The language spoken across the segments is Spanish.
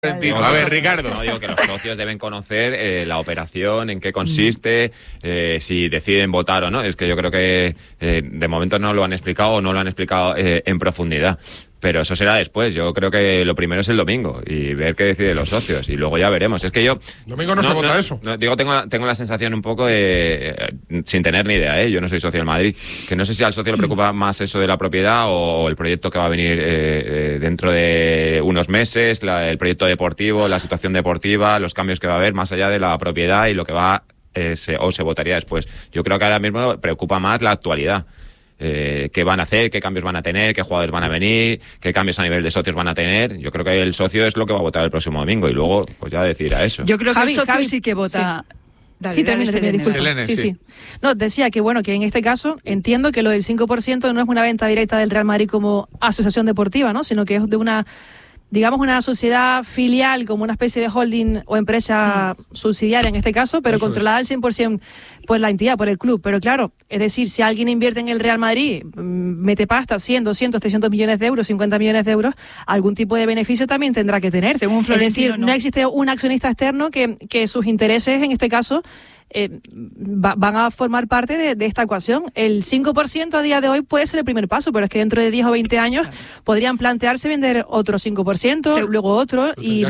A ver, Ricardo. No, digo que los socios deben conocer la operación, en qué consiste, si deciden votar o no. Es que yo creo que de momento no lo han explicado o no lo han explicado en profundidad. Pero eso será después. Yo creo que lo primero es el domingo y ver qué deciden los socios. Y luego ya veremos. Es que yo... Domingo no se vota eso. Digo, tengo la sensación un poco de... sin tener ni idea, yo no soy socio del Madrid. Que no sé si al socio le preocupa más eso de la propiedad o el proyecto que va a venir dentro de unos meses, el proyecto deportivo, la situación deportiva, los cambios que va a haber más allá de la propiedad y lo que va o se votaría después. Yo creo que ahora mismo preocupa más la actualidad. Qué van a hacer, qué cambios van a tener, qué jugadores van a venir, qué cambios a nivel de socios van a tener. Yo creo que el socio es lo que va a votar el próximo domingo y luego pues ya decidirá eso. Yo creo que el socio sí que vota. Sí. Dale, Selene. Sí. No, decía que bueno, que en este caso entiendo que lo del 5% no es una venta directa del Real Madrid como asociación deportiva, ¿no? Sino que es de una, digamos, una sociedad filial, como una especie de holding o empresa subsidiaria en este caso, pero eso controlada al 100% por la entidad, por el club. Pero claro, es decir, si alguien invierte en el Real Madrid, mete pasta, 100, 200, 300 millones de euros, 50 millones de euros, algún tipo de beneficio también tendrá que tener. Según Florentino, es decir, no existe un accionista externo que sus intereses, en este caso, van a formar parte de esta ecuación. El 5% a día de hoy puede ser el primer paso, pero es que dentro de 10 o 20 años podrían plantearse vender otro 5%, luego otro, y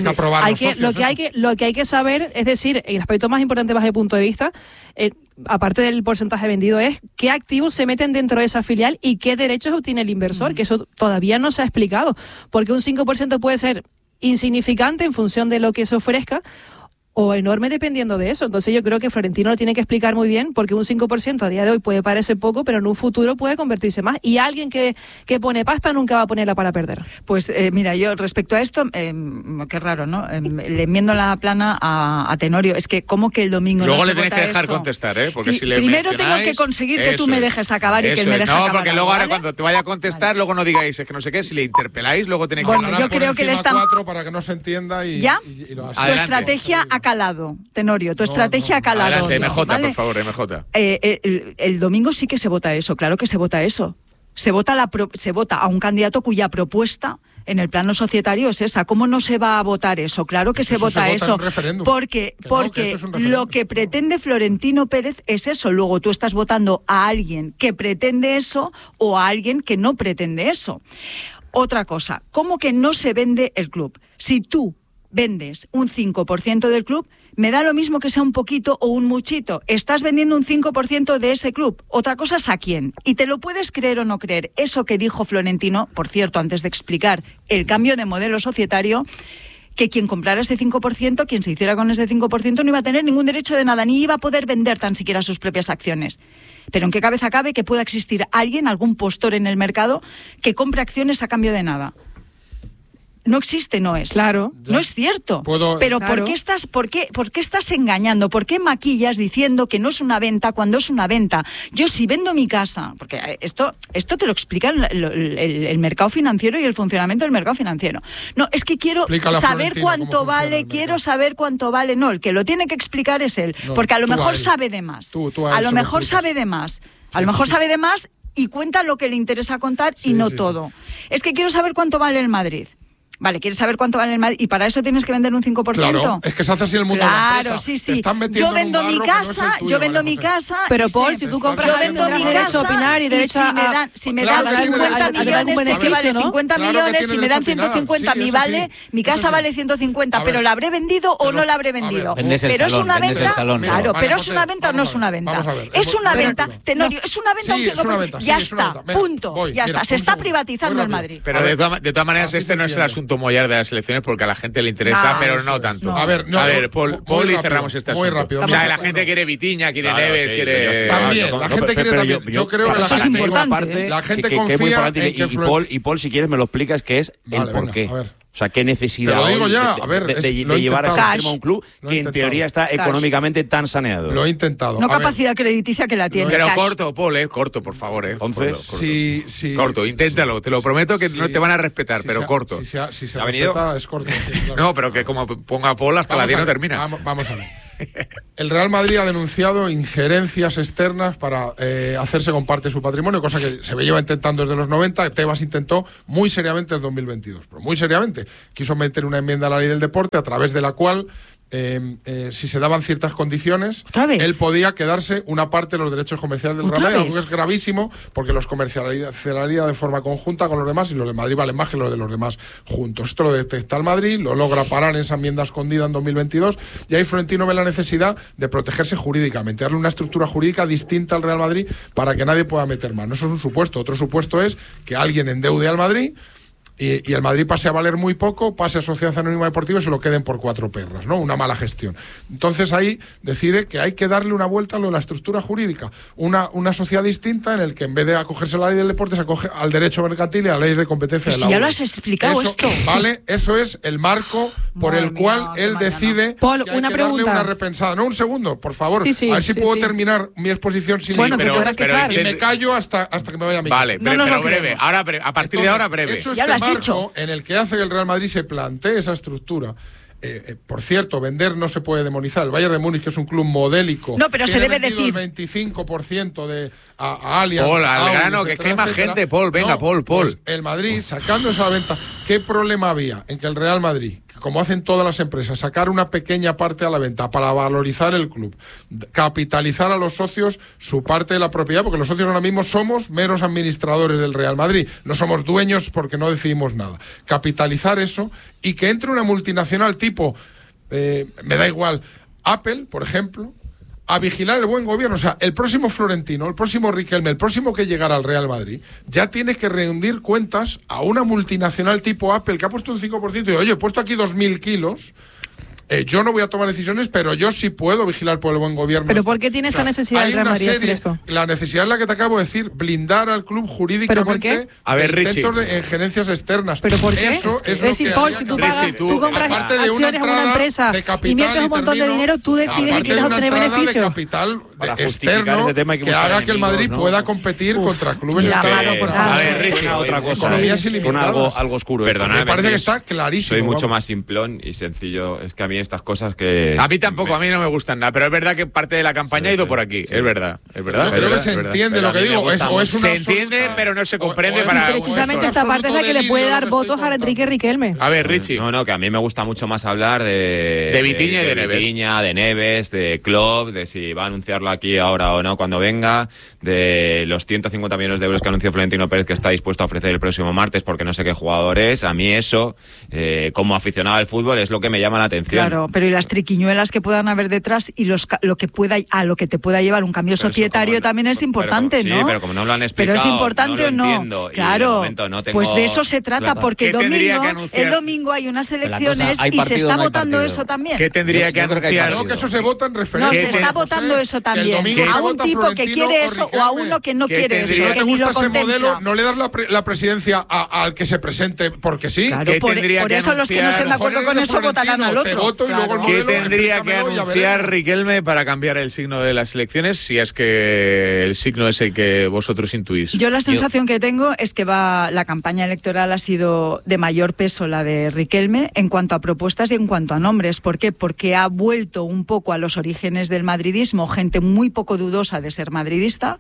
lo que hay que saber, es decir, el aspecto más importante bajo el punto de vista, aparte del porcentaje vendido, es qué activos se meten dentro de esa filial y qué derechos obtiene el inversor, que eso todavía no se ha explicado, porque un 5% puede ser insignificante en función de lo que se ofrezca, o enorme dependiendo de eso. Entonces yo creo que Florentino lo tiene que explicar muy bien, porque un 5% a día de hoy puede parecer poco, pero en un futuro puede convertirse más. Y alguien que pone pasta nunca va a ponerla para perder. Pues mira, yo respecto a esto, qué raro, ¿no? Le enmiendo la plana a Tenorio. Es que como que el domingo luego no le tenéis que dejar eso? Contestar, porque sí, si le primero tengo que conseguir que tú me dejes acabar y que él me deje acabar. No, porque luego ¿vale? ahora cuando te vaya a contestar, luego no digáis, es que no sé qué, si le interpeláis, luego tenéis que... Bueno, yo creo que le está... 4 para que no se entienda y... ¿Ya? Y lo tu estrategia ha calado, Tenorio, tu estrategia ha calado. Adelante, MJ, ¿vale? por favor, MJ. El domingo sí que se vota eso, claro que se vota eso. Se vota a un candidato cuya propuesta en el plano societario es esa. ¿Cómo no se va a votar eso? Claro que se vota eso. Porque lo que pretende Florentino Pérez es eso. Luego tú estás votando a alguien que pretende eso o a alguien que no pretende eso. Otra cosa, ¿cómo que no se vende el club? Si tú vendes un 5% del club, me da lo mismo que sea un poquito o un muchito. Estás vendiendo un 5% de ese club. Otra cosa es a quién. Y te lo puedes creer o no creer. Eso que dijo Florentino, por cierto, antes de explicar el cambio de modelo societario, que quien comprara ese 5%, quien se hiciera con ese 5%, no iba a tener ningún derecho de nada, ni iba a poder vender tan siquiera sus propias acciones. Pero ¿en qué cabeza cabe que pueda existir alguien, algún postor en el mercado, que compre acciones a cambio de nada? No existe, no es. Claro. No es cierto. Pero claro. ¿por qué estás engañando? ¿Por qué maquillas diciendo que no es una venta cuando es una venta? Yo si vendo mi casa, porque esto te lo explica el mercado financiero y el funcionamiento del mercado financiero. No, es que quiero saber cuánto vale, quiero saber cuánto vale. No, el que lo tiene que explicar es él, porque a lo mejor sabe de más. A lo mejor sabe de más. A lo mejor sabe de más y cuenta lo que le interesa contar y no todo. Es que quiero saber cuánto vale el Madrid. Vale, ¿quieres saber cuánto vale el Madrid? Y para eso tienes que vender un 5%. Claro, es que se hace así el mundo de la empresa. Sí. Yo vendo mi casa, Pero Paul, si tú compras algo tendrás derecho a opinar y derecho a... Si me dan 50 millones, sé que vale 50 millones, si me dan 150, mi casa vale 150, pero ¿la habré vendido o no la habré vendido? Pero es una venta, claro, pero es una venta o no es una venta. Es una venta, Tenorio, es una venta un 5%. Ya está, punto, ya está. Se está privatizando el Madrid. Pero de todas maneras este no es el asunto mollar de las elecciones porque a la gente le interesa, pero no tanto. No. A ver, Paul y cerramos este asunto. Muy rápido. O sea, la gente quiere Vitiña, quiere Neves, quiere... También, la gente quiere también. Yo creo que la gente confía en que y Paul, si quieres, me lo explicas, que es el por qué. O sea, qué necesidad te lo digo ya. de llevar a ese extremo a un club que en teoría está económicamente tan saneado. Lo he intentado. No capacidad crediticia que la tiene. Pero corto, Paul, corto, por favor. Entonces, sí. Corto, inténtalo. Te lo prometo que no te van a respetar, pero corto. Si se respeta, es corto. No, pero que como ponga Paul hasta la 10 no termina. Vamos a ver. el Real Madrid ha denunciado injerencias externas para hacerse con parte de su patrimonio, cosa que se lleva intentando desde los 90. Tebas intentó muy seriamente en 2022, pero muy seriamente. Quiso meter una enmienda a la ley del deporte a través de la cual si se daban ciertas condiciones, él podía quedarse una parte de los derechos comerciales del Real Madrid, algo que es gravísimo porque los comercializaría de forma conjunta con los demás y los de Madrid valen más que los de los demás juntos. Esto lo detecta el Madrid, lo logra parar en esa enmienda escondida en 2022 y ahí Florentino ve la necesidad de protegerse jurídicamente, darle una estructura jurídica distinta al Real Madrid para que nadie pueda meter mano. Eso es un supuesto. Otro supuesto es que alguien endeude al Madrid y el Madrid pase a valer muy poco, pase a Sociedad Anónima Deportiva y se lo queden por 4 perras, ¿no? Una mala gestión. Entonces ahí decide que hay que darle una vuelta a lo de la estructura jurídica. Una sociedad distinta en el que en vez de acogerse a la ley del deporte se acoge al derecho mercantil y a las leyes de competencia de la ya lo has explicado esto. Vale, eso es el marco por el cual él decide Paul, que hay una que pregunta. darle una repensada. No, un segundo, por favor. Sí, a ver si puedo terminar mi exposición sin bueno, te podrás quejar. y me callo hasta que me vaya a mi Vale, casa. pero breve. Ahora, a partir de ahora, breve. Hecho Ya lo has marco dicho. en el que hace que el Real Madrid se plantee esa estructura. Por cierto, vender no se puede demonizar. El Bayern de Múnich, que es un club modélico, no, pero se debe decir el 25% a Allianz. Paul, al Audi, grano, que hay más gente, Paul. Venga, Paul. Pues el Madrid, sacando esa venta, ¿qué problema había en que el Real Madrid, como hacen todas las empresas, sacar una pequeña parte a la venta para valorizar el club, capitalizar a los socios su parte de la propiedad, porque los socios ahora mismo somos meros administradores del Real Madrid, no somos dueños porque no decidimos nada. Capitalizar eso y que entre una multinacional tipo, me da igual, Apple, por ejemplo, a vigilar el buen gobierno. O sea, el próximo Florentino, el próximo Riquelme, el próximo que llegara al Real Madrid, ya tiene que rendir cuentas a una multinacional tipo Apple que ha puesto un 5% y oye, he puesto aquí 2.000 kilos. Yo no voy a tomar decisiones, pero yo sí puedo vigilar por el buen gobierno. ¿Pero por qué tiene esa necesidad el Real Madrid de hacer esto? La necesidad es la que te acabo de decir, blindar al club jurídicamente. ¿Pero por qué? A ver, Richie. de injerencias externas. ¿Pero por qué? Eso es decir, Paul, si tú pagas, tú compras acciones en una empresa, inviertes un montón de dinero, tú decides que quieres obtener beneficios. De capital para justificar externo ese tema que haga que el Madrid pueda competir contra clubes externos. A ver, Richie, otra cosa. Economías ilimitadas. Algo oscuro. Perdonadme, Me parece que está clarísimo. Soy mucho más simplón y sencillo. Es que a mí estas cosas que... A mí tampoco, a mí no me gustan nada, pero es verdad que parte de la campaña ha ido por aquí, es verdad. Yo creo que se entiende lo que digo. Se entiende, pero no se comprende para... Precisamente esta parte es la que le puede dar votos a Enrique Riquelme. A ver, Richie. No, que a mí me gusta mucho más hablar de Vitinha y de Neves. Vitinha, de Neves, de Klopp, de si va a anunciarlo aquí ahora o no cuando venga, de los 150 millones de euros que anunció Florentino Pérez que está dispuesto a ofrecer el próximo martes porque no sé qué jugador es. A mí eso, como aficionado al fútbol, es lo que me llama la atención. Claro, pero y las triquiñuelas que puedan haber detrás y lo que te pueda llevar un cambio societario también es importante, ¿no? Sí, pero como no lo han explicado, pero es importante o no. Entiendo, claro, pues de eso se trata, porque el domingo hay unas elecciones y se está votando eso también. ¿Qué tendría que anunciar? No, que eso se vota en referencia. No, se está votando eso también. A un tipo que quiere eso o a uno que no quiere eso. Si no que te ni gusta lo ese modelo, contempla. no le das la presidencia al que se presente porque sí. Claro, por eso los que no estén de acuerdo con eso votarán al otro. ¿Qué tendría que anunciar Riquelme para cambiar el signo de las elecciones, si es que el signo es el que vosotros intuís? Yo la sensación que tengo es que la campaña electoral ha sido de mayor peso la de Riquelme en cuanto a propuestas y en cuanto a nombres. ¿Por qué? Porque ha vuelto un poco a los orígenes del madridismo, gente muy poco dudosa de ser madridista.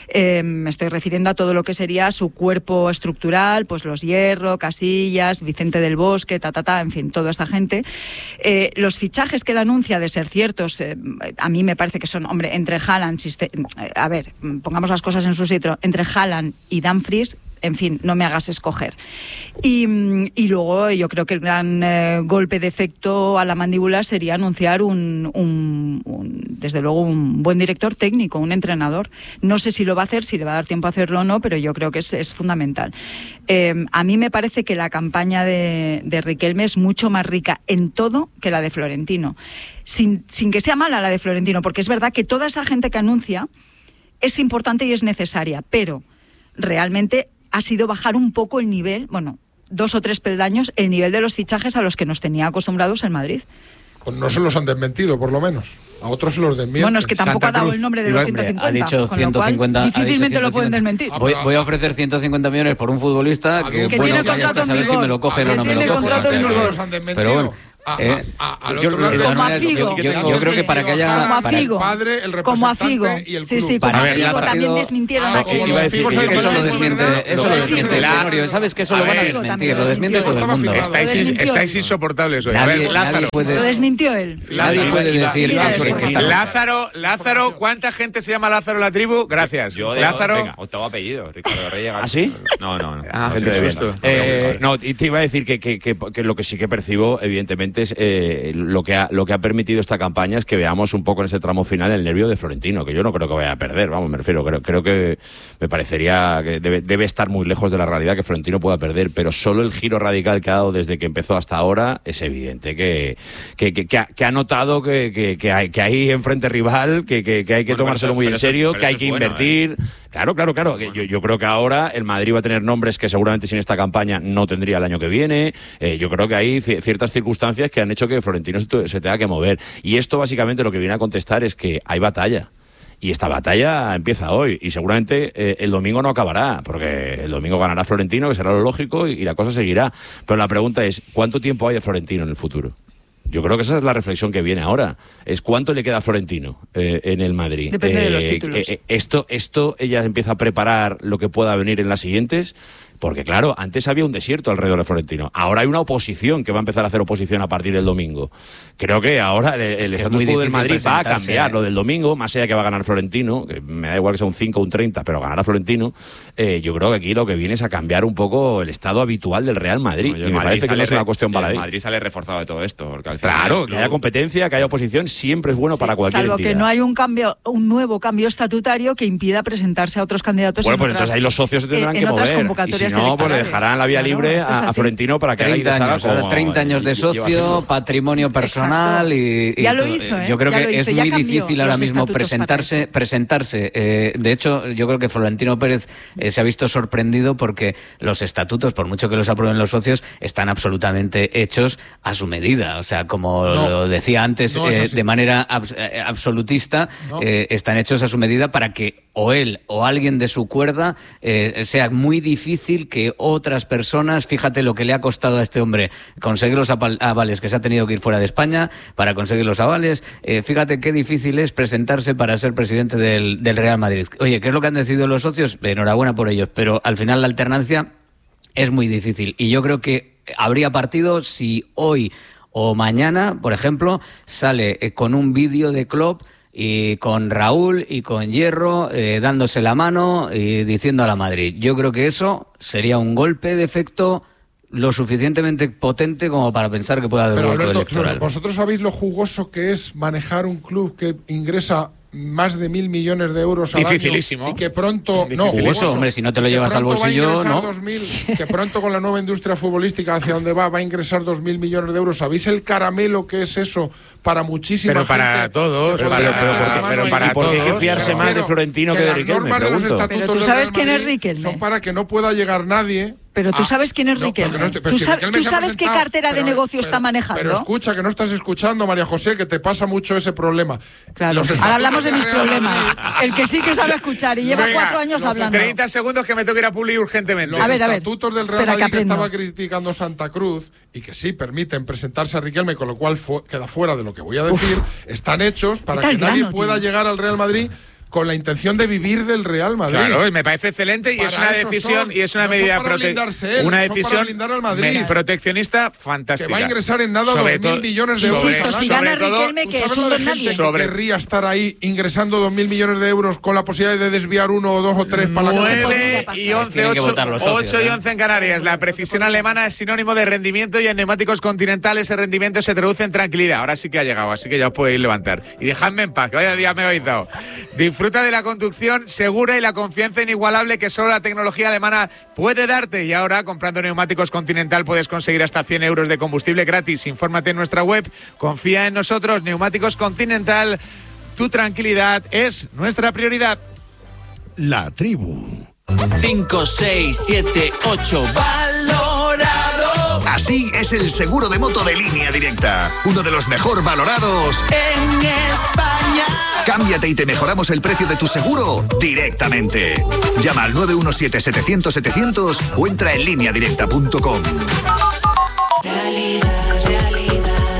Me estoy refiriendo a todo lo que sería su cuerpo estructural, pues los Hierro, Casillas, Vicente del Bosque, en fin, toda esta gente. Los fichajes que él anuncia de ser ciertos, a mí me parece que son, hombre, entre Haaland, a ver, pongamos las cosas en su sitio, entre Haaland y Dumfries, en fin, no me hagas escoger. Y luego yo creo que el gran golpe de efecto a la mandíbula sería anunciar desde luego un buen director técnico, un entrenador. No sé si lo va a hacer, si le va a dar tiempo a hacerlo o no, pero yo creo que es fundamental. A mí me parece que la campaña de Riquelme es mucho más rica en todo que la de Florentino. Sin que sea mala la de Florentino, porque es verdad que toda esa gente que anuncia es importante y es necesaria, pero realmente ha sido bajar un poco el nivel, 2 o 3 peldaños, el nivel de los fichajes a los que nos tenía acostumbrados el Madrid. Pues no se los han desmentido, por lo menos. A otros se los desmienten. Bueno, es que tampoco ha dado el nombre de los 150. Ha dicho 150. Difícilmente lo pueden desmentir. Voy a ofrecer 150 millones por un futbolista que bueno, ya está, a ver si me lo cogen o no me lo cogen. Pero bueno, Yo creo que para que haya... Como a Figo. El padre, el representante como a Figo. y el club. Sí, como a Figo también desmintieron aquello. Eso lo desmiente. Eso lo desmiente. Tenorio, ¿sabes que eso lo van a desmentir? Lo desmiente todo el mundo. Estáis insoportables hoy. A ver, Lázaro. Lo desmintió él. Nadie puede decir... Lázaro, ¿cuánta gente se llama Lázaro en la tribu? Gracias. Lázaro. Venga, octavo apellido, Ricardo Reyes. ¿Ah, sí? No. Gente de bien. No, y te iba a decir que lo que sí que percibo, evidentemente, es lo que ha permitido esta campaña es que veamos un poco en ese tramo final el nervio de Florentino, que yo no creo que vaya a perder, vamos, me refiero, creo que me parecería que debe estar muy lejos de la realidad que Florentino pueda perder, pero solo el giro radical que ha dado desde que empezó hasta ahora es evidente que ha notado que hay enfrente rival, que hay que tomárselo muy en serio, que hay que invertir. Claro. Yo creo que ahora el Madrid va a tener nombres que seguramente sin esta campaña no tendría el año que viene. Yo creo que hay ciertas circunstancias que han hecho que Florentino se tenga que mover. Y esto básicamente lo que viene a contestar es que hay batalla. Y esta batalla empieza hoy. Y seguramente el domingo no acabará, porque el domingo ganará Florentino, que será lo lógico, y la cosa seguirá. Pero la pregunta es, ¿cuánto tiempo hay de Florentino en el futuro? Yo creo que esa es la reflexión que viene ahora. Es cuánto le queda a Florentino en el Madrid. Depende de los títulos. Esto ella empieza a preparar lo que pueda venir en las siguientes. Porque claro, antes había un desierto alrededor de Florentino. Ahora hay una oposición que va a empezar a hacer oposición a partir del domingo. Creo que ahora el status quo del Madrid va a cambiar. Lo del domingo, más allá que va a ganar Florentino, que me da igual que sea un 5 o un 30, pero ganará Florentino, yo creo que aquí lo que viene es a cambiar un poco el estado habitual del Real Madrid. Y me parece que no es una cuestión baladí. El Madrid sale reforzado de todo esto. Porque al final claro, que haya competencia, que haya oposición, siempre es bueno para cualquier salvo entidad. Que no hay un nuevo cambio estatutario que impida presentarse a otros candidatos. Bueno, pues entonces ahí los socios se tendrán que mover. Y si no, pues dejarán la vía libre a Florentino para que 30 años de socio, patrimonio personal y ya lo hizo, yo creo que es muy difícil ahora mismo presentarse. De hecho, yo creo que Florentino Pérez se ha visto sorprendido porque los estatutos, por mucho que los aprueben los socios, están absolutamente hechos a su medida. O sea, como lo decía antes, de manera absolutista, están hechos a su medida para que o él o alguien de su cuerda sea muy difícil que otras personas, fíjate lo que le ha costado a este hombre conseguir los avales, que se ha tenido que ir fuera de España para conseguir los avales, fíjate qué difícil es presentarse para ser presidente del Real Madrid. Oye, ¿qué es lo que han decidido los socios? Enhorabuena por ellos, pero al final la alternancia es muy difícil y yo creo que habría partido si hoy o mañana, por ejemplo, sale con un vídeo de Klopp y con Raúl y con Hierro dándose la mano y diciendo a la Madrid. Yo creo que eso sería un golpe de efecto lo suficientemente potente como para pensar que pueda haber un golpe electoral. ¿Vosotros sabéis lo jugoso que es manejar un club que ingresa más de 1.000 millones de euros al Dificilísimo. año y que pronto jugoso, hombre, si no te lo llevas al bolsillo, ¿no? 2000, que pronto con la nueva industria futbolística hacia donde va a ingresar 2.000 millones de euros. ¿Sabéis el caramelo que es eso para muchísima gente? Para todos, pero para todos. Hay que fiarse más de Florentino que de Riquelme, pregunto. Pero tú sabes quién es Riquelme. Son para que no pueda llegar nadie. Pero tú sabes quién es Riquelme. ¿Tú sabes qué cartera de negocio está manejando? Pero escucha, que no estás escuchando, María José, que te pasa mucho ese problema. Claro, ahora hablamos de mis problemas. El que sí que sabe escuchar y lleva 4 años hablando. 30 segundos que me tengo que ir a Publi urgentemente. Los estatutos del Real Madrid que estaba criticando Santa Cruz y que sí permiten presentarse a Riquelme, con lo cual queda fuera de lo que voy a decir, están hechos para que nadie pueda llegar al Real Madrid con la intención de vivir del Real Madrid. Claro, y me parece excelente y es una decisión y es una medida proteccionista fantástica. Que va a ingresar en nada 2.000 millones de euros. Si gana Riquelme, que es un gente que querría estar ahí ingresando 2.000 millones de euros con la posibilidad de desviar 1 o 2 o 3 para la 9 y 11, 8 y 11 en Canarias. La precisión alemana es sinónimo de rendimiento y en neumáticos Continental ese rendimiento se traduce en tranquilidad. Ahora sí que ha llegado, así que ya os podéis levantar. Y dejadme en paz, que vaya día me habéis dado. Disfruta de la conducción segura y la confianza inigualable que solo la tecnología alemana puede darte. Y ahora, comprando neumáticos Continental, puedes conseguir hasta 100 euros de combustible gratis. Infórmate en nuestra web. Confía en nosotros. Neumáticos Continental. Tu tranquilidad es nuestra prioridad. La tribu. 5, 6, 7, 8. Valorado. Así es el seguro de moto de Línea Directa. Uno de los mejor valorados en España. Cámbiate y te mejoramos el precio de tu seguro directamente. Llama al 917-700-700 o entra en lineadirecta.com. Realidad.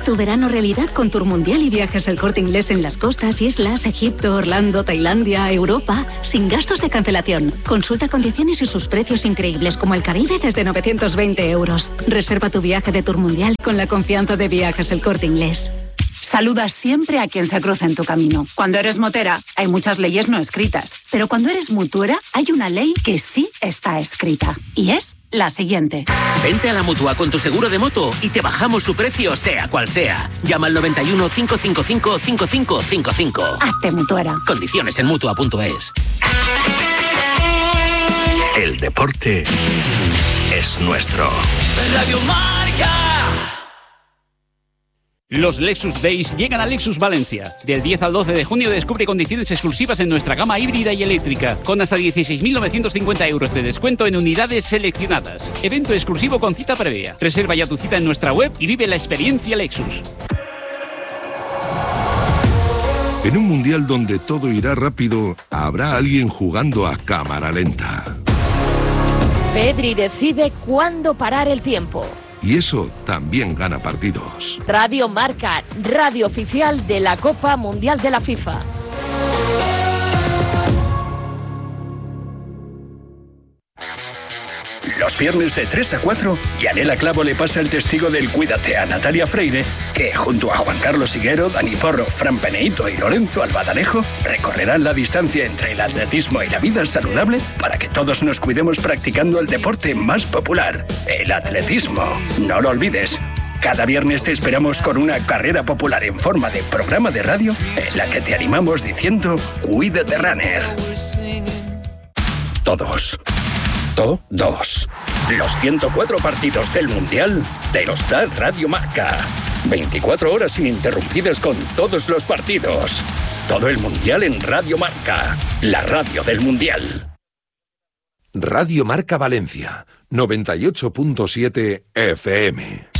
tu verano realidad con Tour Mundial y Viajes El Corte Inglés en las costas, islas, Egipto, Orlando, Tailandia, Europa, sin gastos de cancelación. Consulta condiciones y sus precios increíbles como el Caribe desde 920 euros. Reserva tu viaje de Tour Mundial con la confianza de Viajes El Corte Inglés. Saluda siempre a quien se cruza en tu camino. Cuando eres motera, hay muchas leyes no escritas. Pero cuando eres mutuera, hay una ley que sí está escrita. Y es la siguiente. Vente a la Mutua con tu seguro de moto y te bajamos su precio, sea cual sea. Llama al 91 555 5555. Hazte mutuera. Condiciones en Mutua.es. El deporte es nuestro. Radio Marca. Los Lexus Days llegan a Lexus Valencia. Del 10 al 12 de junio descubre condiciones exclusivas en nuestra gama híbrida y eléctrica, con hasta 16.950 euros de descuento en unidades seleccionadas. Evento exclusivo con cita previa. Reserva ya tu cita en nuestra web y vive la experiencia Lexus. En un mundial donde todo irá rápido, habrá alguien jugando a cámara lenta. Pedri decide cuándo parar el tiempo. Y eso también gana partidos. Radio Marca, radio oficial de la Copa Mundial de la FIFA. Los viernes de 3 a 4, Yanela Clavo le pasa el testigo del Cuídate a Natalia Freire, que junto a Juan Carlos Higuero, Dani Porro, Fran Peneito y Lorenzo Albadalejo recorrerán la distancia entre el atletismo y la vida saludable para que todos nos cuidemos practicando el deporte más popular, el atletismo. No lo olvides. Cada viernes te esperamos con una carrera popular en forma de programa de radio en la que te animamos diciendo Cuídate Runner. Todos. Todos. Los 104 partidos del Mundial te los da Radio Marca. 24 horas ininterrumpidas con todos los partidos. Todo el Mundial en Radio Marca, la radio del Mundial. Radio Marca Valencia, 98.7 FM.